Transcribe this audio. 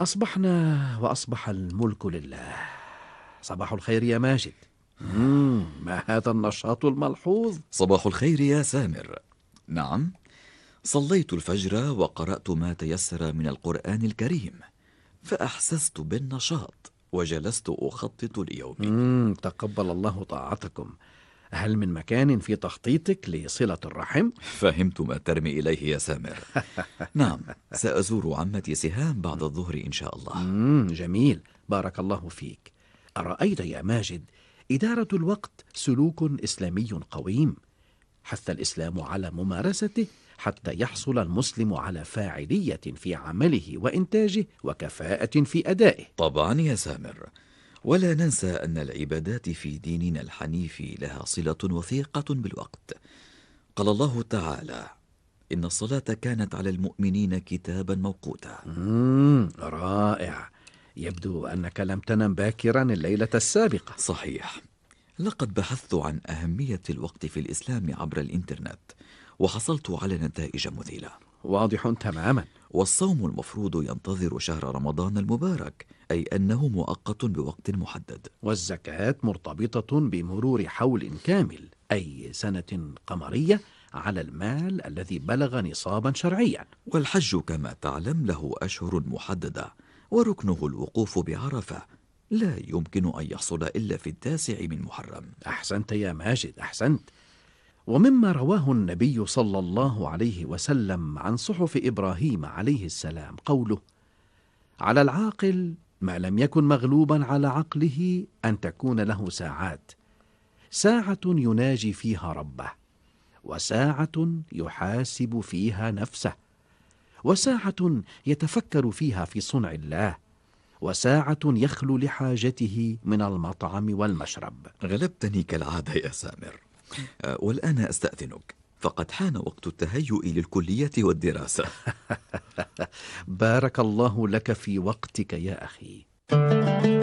أصبحنا وأصبح الملك لله. صباح الخير يا ماجد. ما هذا النشاط الملحوظ؟ صباح الخير يا سامر. نعم، صليت الفجر وقرأت ما تيسر من القرآن الكريم، فأحسست بالنشاط وجلست أخطط ليومي. تقبل الله طاعتكم. هل من مكان في تخطيطك لصلة الرحم؟ فهمت ما ترمي إليه يا سامر. نعم، سأزور عمتي سهام بعد الظهر إن شاء الله. جميل، بارك الله فيك. أرأيت يا ماجد، إدارة الوقت سلوك إسلامي قويم، حث الإسلام على ممارسته حتى يحصل المسلم على فاعلية في عمله وإنتاجه وكفاءة في أدائه. طبعا يا سامر، ولا ننسى أن العبادات في ديننا الحنيف لها صلة وثيقة بالوقت. قال الله تعالى: إن الصلاة كانت على المؤمنين كتابا موقوتا. رائع. يبدو أنك لم تنم باكرا الليلة السابقة. صحيح، لقد بحثت عن أهمية الوقت في الإسلام عبر الإنترنت، وحصلت على نتائج مذهلة. واضح تماما. والصوم المفروض ينتظر شهر رمضان المبارك، أي أنه مؤقت بوقت محدد. والزكاة مرتبطة بمرور حول كامل، أي سنة قمرية، على المال الذي بلغ نصابا شرعيا. والحج كما تعلم له أشهر محددة، وركنه الوقوف بعرفة، لا يمكن أن يحصل إلا في 9 من محرم. أحسنت يا ماجد، أحسنت. ومما رواه النبي صلى الله عليه وسلم عن صحف إبراهيم عليه السلام قوله: على العاقل ما لم يكن مغلوبا على عقله أن تكون له ساعات، ساعة يناجي فيها ربه، وساعة يحاسب فيها نفسه، وساعة يتفكر فيها في صنع الله، وساعة يخلو لحاجته من المطعم والمشرب. غلبتني كالعادة يا سامر. والآن أستأذنك، فقد حان وقت التهيؤ للكلية والدراسة. بارك الله لك في وقتك يا أخي.